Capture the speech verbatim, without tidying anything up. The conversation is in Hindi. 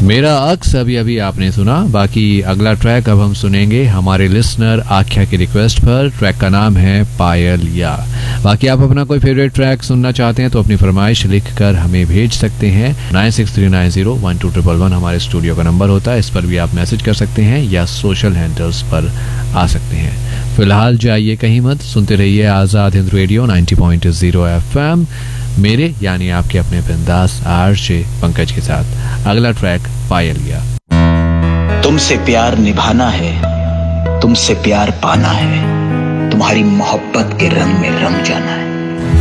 मेरा अक्स अभी अभी आपने सुना। बाकी अगला ट्रैक अब हम सुनेंगे हमारे लिसनर आख्या की रिक्वेस्ट पर। ट्रैक का नाम है पायल या। बाकी आप अपना कोई फेवरेट ट्रैक सुनना चाहते हैं तो अपनी फरमाइश लिखकर हमें भेज सकते हैं। Nine six three nine zero one two triple one हमारे स्टूडियो का नंबर होता है। इस पर भी आप मैसेज कर सकते हैं या सोशल हैंडल्स पर आ सकते हैं। फिलहाल जाइए कहीं मत, सुनते रहिए Azad Hind radio ninety point zero FM मेरे यानी आपके अपने बिंदास आरजे पंकज के साथ। अगला ट्रैक पायलिया। तुमसे प्यार निभाना है, तुमसे प्यार पाना है, तुम्हारी मोहब्बत के रंग में रंग जाना है।